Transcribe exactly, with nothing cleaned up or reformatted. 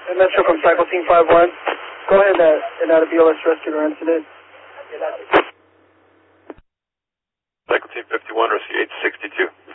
Metro from Cycle Team five one. Go ahead and, and add a B L S rescue to our incident. Cycle Team fifty-one, rescue eight sixty-two.